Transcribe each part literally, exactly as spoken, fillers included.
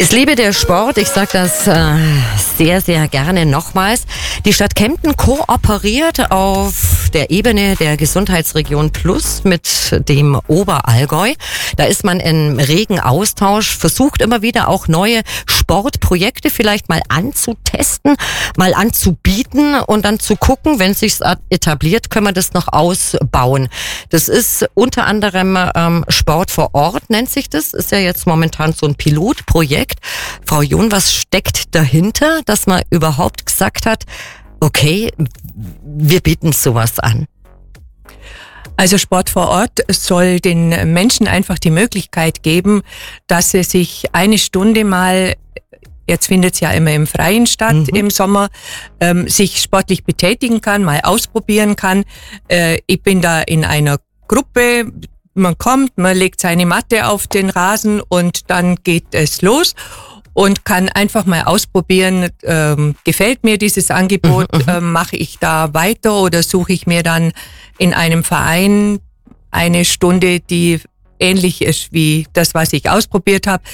Es lebe der Sport, ich sage das äh, sehr, sehr gerne nochmals. Die Stadt Kempten kooperiert auf der Ebene der Gesundheitsregion Plus mit dem Oberallgäu. Da ist man im regen Austausch, versucht immer wieder auch neue Sportprojekte vielleicht mal anzutesten, mal anzubieten und dann zu gucken, wenn es sich etabliert, können wir das noch ausbauen. Das ist unter anderem ähm, Sport vor Ort, nennt sich das. Ist ja jetzt momentan so ein Pilotprojekt. Frau John, was steckt dahinter, dass man überhaupt gesagt hat, okay, wir bieten sowas an? Also Sport vor Ort soll den Menschen einfach die Möglichkeit geben, dass sie sich eine Stunde mal, jetzt findet es ja immer im Freien statt, mhm. im Sommer, ähm, sich sportlich betätigen kann, mal ausprobieren kann. Äh, ich bin da in einer Gruppe. Man kommt, man legt seine Matte auf den Rasen und dann geht es los und kann einfach mal ausprobieren, ähm, gefällt mir dieses Angebot, mhm, ähm, mache ich da weiter oder suche ich mir dann in einem Verein eine Stunde, die ähnlich ist wie das, was ich ausprobiert habe.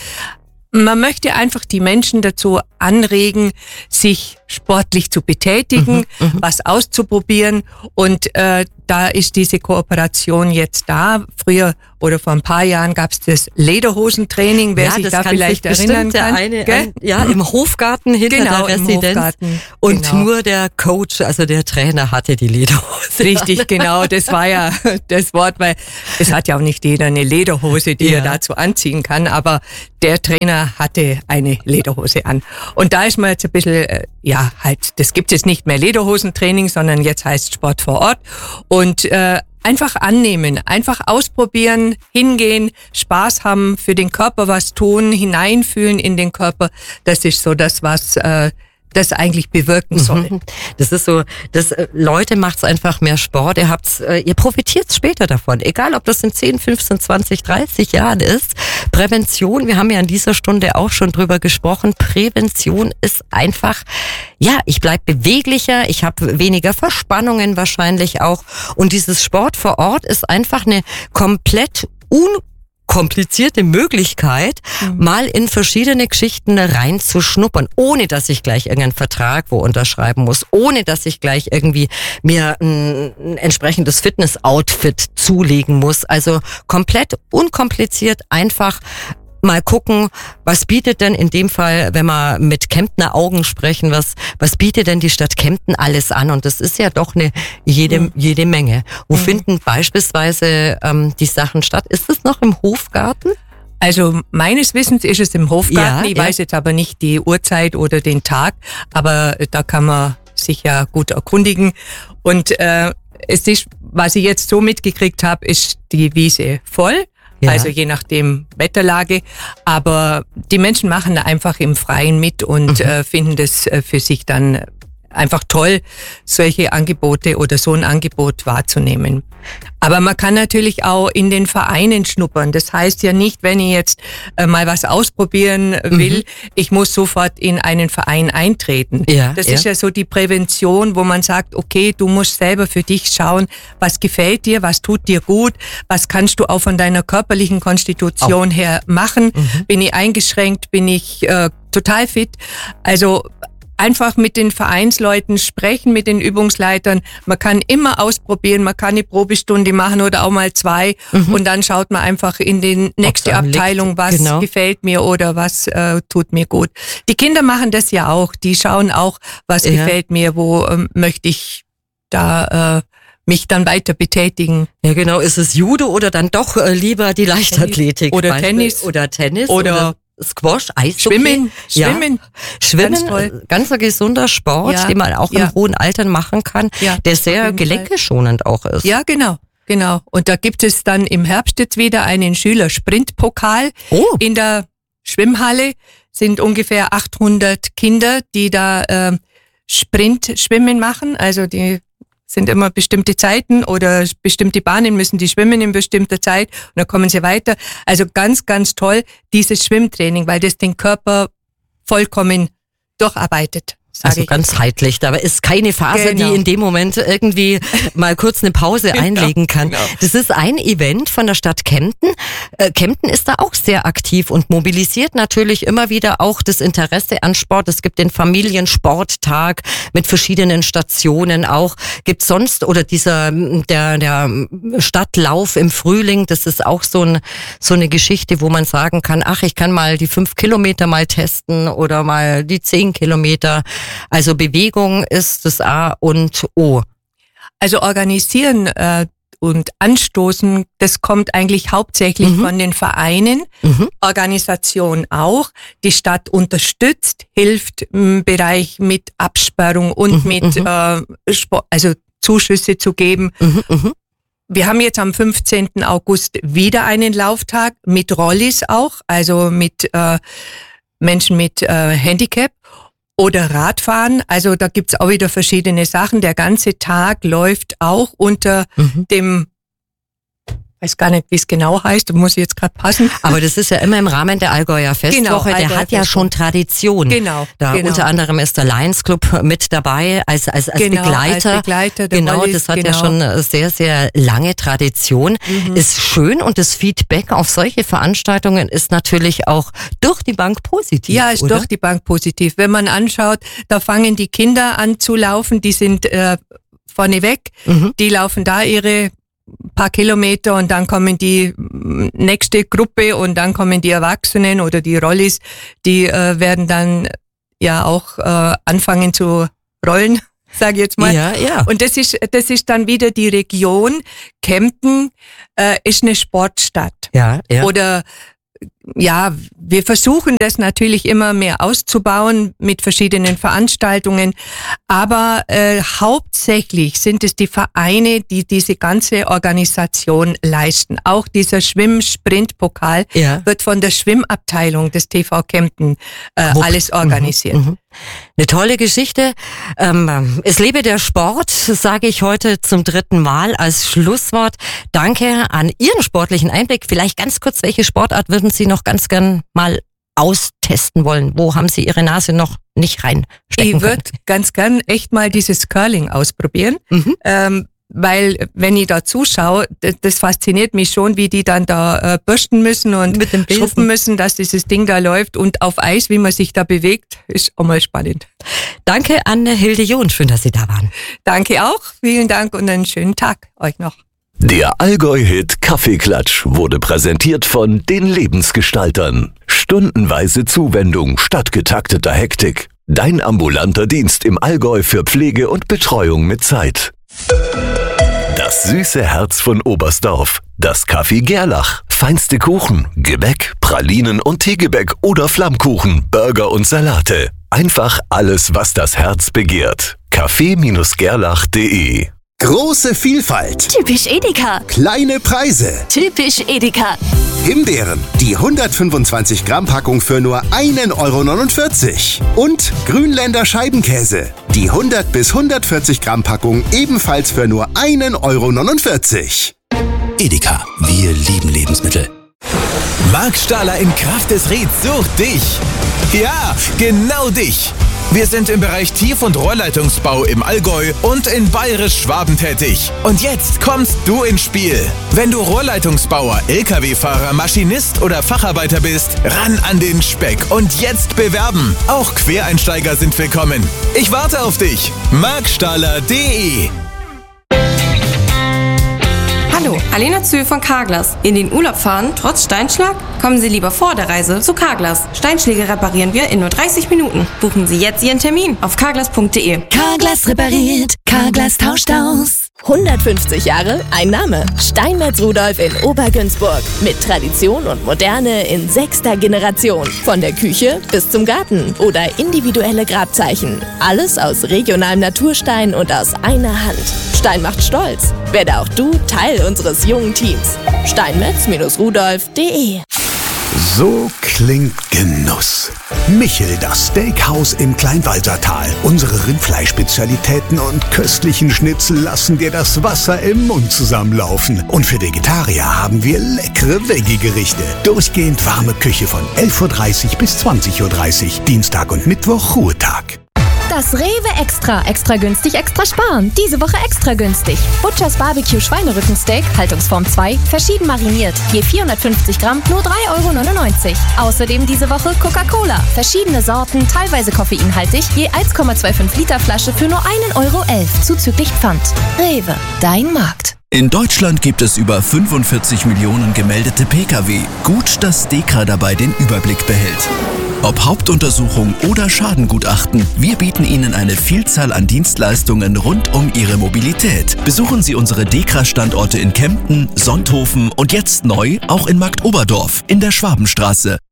Man möchte einfach die Menschen dazu anregen, sich sportlich zu betätigen, mhm, was auszuprobieren und äh, da ist diese Kooperation jetzt da. Früher oder vor ein paar Jahren gab es das Lederhosentraining, wer ja, sich das da kann vielleicht sich erinnern kann. Eine, ein, ja, im Hofgarten hinter genau, der Residenz. Im Hofgarten, und genau. Nur der Coach, also der Trainer hatte die Lederhose. Richtig, genau, das war ja das Wort, weil es hat ja auch nicht jeder eine Lederhose, die ja. er dazu anziehen kann, aber der Trainer hatte eine Lederhose an. Und da ist man jetzt ein bisschen, ja, halt, das gibt es nicht mehr Lederhosentraining, sondern jetzt heißt Sport vor Ort. Und äh, einfach annehmen, einfach ausprobieren, hingehen, Spaß haben, für den Körper was tun, hineinfühlen in den Körper. Das ist so das, was äh, das eigentlich bewirken soll. Das ist so, das äh, Leute macht's einfach mehr Sport. Ihr habt's, äh, ihr profitiert später davon. Egal, ob das in zehn, fünfzehn, zwanzig, dreißig Jahren ist. Prävention, wir haben ja in dieser Stunde auch schon drüber gesprochen. Prävention ist einfach, ja, ich bleib beweglicher, ich habe weniger Verspannungen wahrscheinlich auch. Und dieses Sport vor Ort ist einfach eine komplett un komplizierte Möglichkeit, mhm. mal in verschiedene Geschichten reinzuschnuppern, ohne dass ich gleich irgendeinen Vertrag wo unterschreiben muss, ohne dass ich gleich irgendwie mir ein, ein entsprechendes Fitness-Outfit zulegen muss. Also komplett unkompliziert, einfach mal gucken, was bietet denn in dem Fall, wenn wir mit Kemptner Augen sprechen, was was bietet denn die Stadt Kempten alles an? Und das ist ja doch eine jede mhm. jede Menge. Wo mhm. finden beispielsweise ähm, die Sachen statt? Ist es noch im Hofgarten? Also meines Wissens ist es im Hofgarten. Ja, ich ja. weiß jetzt aber nicht die Uhrzeit oder den Tag, aber da kann man sich ja gut erkundigen. Und äh, es ist, was ich jetzt so mitgekriegt habe, ist die Wiese voll. Ja. Also je nachdem Wetterlage, aber die Menschen machen einfach im Freien mit und mhm. äh, finden das äh, für sich dann einfach toll, solche Angebote oder so ein Angebot wahrzunehmen. Aber man kann natürlich auch in den Vereinen schnuppern. Das heißt ja nicht, wenn ich jetzt äh, mal was ausprobieren will, mhm. ich muss sofort in einen Verein eintreten. Ja, das ja. ist ja so die Prävention, wo man sagt, okay, du musst selber für dich schauen, was gefällt dir, was tut dir gut, was kannst du auch von deiner körperlichen Konstitution auch. her machen. Mhm. Bin ich eingeschränkt, bin ich äh, total fit? Also einfach mit den Vereinsleuten sprechen, mit den Übungsleitern. Man kann immer ausprobieren, man kann eine Probestunde machen oder auch mal zwei mhm. und dann schaut man einfach in die nächste Abteilung, was genau. gefällt mir oder was äh, tut mir gut. Die Kinder machen das ja auch, die schauen auch, was ja. gefällt mir, wo ähm, möchte ich da äh, mich dann weiter betätigen. Ja genau, ist es Judo oder dann doch äh, lieber die Leichtathletik? Oder Tennis. Oder Tennis. Oder, oder Squash, Eishockey. Schwimmen, Schwimmen. Ja. Schwimmen, ganz, toll. ganz ein gesunder Sport, ja. den man auch ja. im hohen Alter machen kann, ja. der sehr gelenkeschonend auch ist. Ja, genau. Genau. Und da gibt es dann im Herbst jetzt wieder einen Schüler-Sprint-Pokal. Oh. In der Schwimmhalle sind ungefähr achthundert Kinder, die da äh, Sprint-Schwimmen machen. Also die sind immer bestimmte Zeiten oder bestimmte Bahnen müssen die schwimmen in bestimmter Zeit und dann kommen sie weiter. Also ganz, ganz toll, dieses Schwimmtraining, weil das den Körper vollkommen durcharbeitet. Also ganzheitlich, da ist keine Phase, genau. die in dem Moment irgendwie mal kurz eine Pause genau, einlegen kann. Genau. Das ist ein Event von der Stadt Kempten. Äh, Kempten ist da auch sehr aktiv und mobilisiert natürlich immer wieder auch das Interesse an Sport. Es gibt den Familiensporttag mit verschiedenen Stationen auch. Gibt sonst, oder dieser, der, der Stadtlauf im Frühling, das ist auch so, ein, so eine Geschichte, wo man sagen kann, ach, ich kann mal die fünf Kilometer mal testen oder mal die zehn Kilometer. Also Bewegung ist das A und O. Also organisieren äh, und anstoßen, das kommt eigentlich hauptsächlich mhm. von den Vereinen, mhm. Organisation auch. Die Stadt unterstützt, hilft im Bereich mit Absperrung und mhm. mit äh, Sport, also Zuschüsse zu geben. Mhm. Mhm. Wir haben jetzt am fünfzehnten August wieder einen Lauftag mit Rollis auch, also mit äh, Menschen mit äh, Handicap. Oder Radfahren, also da gibt's auch wieder verschiedene Sachen. Der ganze Tag läuft auch unter mhm. dem, weiß gar nicht, wie es genau heißt, da muss ich jetzt gerade passen. Aber das ist ja immer im Rahmen der Allgäuer Festwoche, genau, der Allgäuer hat ja Festwoche. Schon Tradition. Genau. Da genau. unter anderem ist der Lions Club mit dabei als als, als genau, Begleiter. Als Begleiter der genau, Wallis, das hat genau. ja schon eine sehr, sehr lange Tradition. Mhm. Ist schön und das Feedback auf solche Veranstaltungen ist natürlich auch durch die Bank positiv. Ja, ist oder? durch die Bank positiv. Wenn man anschaut, da fangen die Kinder an zu laufen, die sind äh, vorne weg, mhm. die laufen da ihre paar Kilometer und dann kommen die nächste Gruppe und dann kommen die Erwachsenen oder die Rollis, die äh, werden dann ja auch äh, anfangen zu rollen, sage ich jetzt mal. Ja, ja. Und das ist das ist dann wieder die Region. Kempten äh, ist eine Sportstadt. Ja, ja. Oder ja, wir versuchen das natürlich immer mehr auszubauen mit verschiedenen Veranstaltungen, aber äh, hauptsächlich sind es die Vereine, die diese ganze Organisation leisten. Auch dieser Schwimm-Sprint-Pokal ja. wird von der Schwimmabteilung des T V Kempten äh, alles organisiert. Mhm, mhm. Eine tolle Geschichte. Ähm, es lebe der Sport, sage ich heute zum dritten Mal als Schlusswort. Danke an Ihren sportlichen Einblick. Vielleicht ganz kurz, welche Sportart würden Sie noch ganz gern mal austesten wollen? Wo haben Sie Ihre Nase noch nicht reinstecken können? Ich würde ganz gern echt mal dieses Curling ausprobieren. Mhm. Ähm, Weil, wenn ich da zuschaue, das, das fasziniert mich schon, wie die dann da äh, bürsten müssen und mit dem schrubben müssen, dass dieses Ding da läuft. Und auf Eis, wie man sich da bewegt, ist auch mal spannend. Danke an Hilde John, schön, dass Sie da waren. Danke auch, vielen Dank und einen schönen Tag euch noch. Der Allgäu-Hit Kaffeeklatsch wurde präsentiert von den Lebensgestaltern. Stundenweise Zuwendung statt getakteter Hektik. Dein ambulanter Dienst im Allgäu für Pflege und Betreuung mit Zeit. Das süße Herz von Oberstdorf. Das Café Gerlach. Feinste Kuchen, Gebäck, Pralinen und Teegebäck oder Flammkuchen, Burger und Salate. Einfach alles, was das Herz begehrt. Café Gerlach punkt de. Große Vielfalt. Typisch Edeka. Kleine Preise. Typisch Edeka. Himbeeren, die hundertfünfundzwanzig Gramm Packung für nur ein Euro neunundvierzig. Und Grünländer Scheibenkäse, die hundert bis hundertvierzig Gramm Packung ebenfalls für nur ein Euro neunundvierzig. Edeka, wir lieben Lebensmittel. Marc Stahler in Kraft des Rieds sucht dich. Ja, genau dich. Wir sind im Bereich Tief- und Rohrleitungsbau im Allgäu und in Bayerisch-Schwaben tätig. Und jetzt kommst du ins Spiel. Wenn du Rohrleitungsbauer, L K W-Fahrer, Maschinist oder Facharbeiter bist, ran an den Speck und jetzt bewerben. Auch Quereinsteiger sind willkommen. Ich warte auf dich. marc stahler punkt de. Hallo, Alena Zühl von Carglass. In den Urlaub fahren, trotz Steinschlag? Kommen Sie lieber vor der Reise zu Carglass. Steinschläge reparieren wir in nur dreißig Minuten. Buchen Sie jetzt Ihren Termin auf carglass punkt de. Carglass repariert, Carglass tauscht aus. hundertfünfzig Jahre, ein Name. Steinmetz Rudolf in Obergünzburg. Mit Tradition und Moderne in sechster Generation. Von der Küche bis zum Garten oder individuelle Grabzeichen. Alles aus regionalem Naturstein und aus einer Hand. Stein macht stolz. Werde auch du Teil unseres jungen Teams. steinmetz Rudolf punkt de. So klingt Genuss. Michel, das Steakhouse im Kleinwalsertal. Unsere Rindfleischspezialitäten und köstlichen Schnitzel lassen dir das Wasser im Mund zusammenlaufen. Und für Vegetarier haben wir leckere Veggie-Gerichte. Durchgehend warme Küche von elf Uhr dreißig bis zwanzig Uhr dreißig. Dienstag und Mittwoch Ruhetag. Das Rewe Extra. Extra günstig, extra sparen. Diese Woche extra günstig. Butchers Barbecue Schweinerückensteak, Haltungsform zwei, verschieden mariniert. Je vierhundertfünfzig Gramm, nur drei Euro neunundneunzig. Außerdem diese Woche Coca-Cola. Verschiedene Sorten, teilweise koffeinhaltig, je eins Komma fünfundzwanzig Liter Flasche für nur ein Euro elf, zuzüglich Pfand. Rewe, dein Markt. In Deutschland gibt es über fünfundvierzig Millionen gemeldete Pkw. Gut, dass DEKRA dabei den Überblick behält. Ob Hauptuntersuchung oder Schadengutachten, wir bieten Ihnen eine Vielzahl an Dienstleistungen rund um Ihre Mobilität. Besuchen Sie unsere DEKRA-Standorte in Kempten, Sonthofen und jetzt neu auch in Marktoberdorf in der Schwabenstraße.